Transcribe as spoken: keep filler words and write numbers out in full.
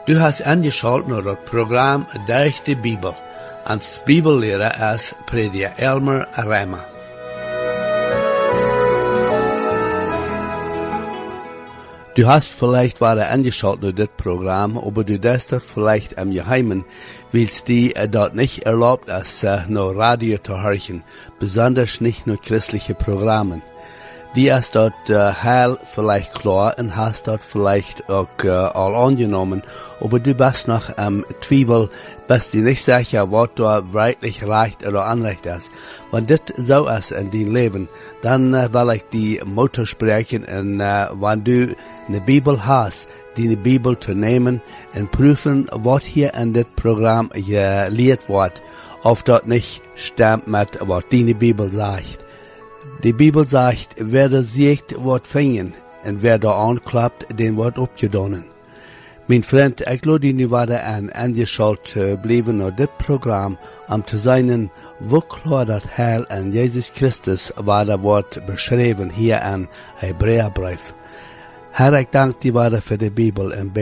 Du hast angeschaltet naar het programma Durch de Bibel. Als Bibellehrer ist Prediger Elmer Reimer. Du hast vielleicht wieder angeschaltet naar dit Programm, aber du darfst dort vielleicht im Geheimen, weil es dir äh, dort nicht erlaubt ist, äh, nur Radio zu hören, besonders nicht nur christliche Programme. Die ist dort äh, heil vielleicht klar und hast dort vielleicht auch äh, all angenommen, aber du bist noch im Zweifel, bist du nicht sicher, was da wirklich recht oder unrecht ist. Wenn das so ist in deinem Leben, dann äh, will ich die Mutter sprechen und äh, wenn du eine Bibel hast, die Bibel zu nehmen und prüfen, was hier in das Programm gelehrt wird, ob das nicht stimmt mit, was die Bibel sagt. Die Bibel sagt, wer das sieht, wird fingen, und wer da anklappt, den wird abgedonnen. Mein Freund, ich glaube, die werden an angeschaltet bleiben auf das Programm, um zu sein, wo klar das Heil an Jesus Christus war, da wird beschrieben hier an Hebräerbrief. Herr, ich danke dir für die Bibel und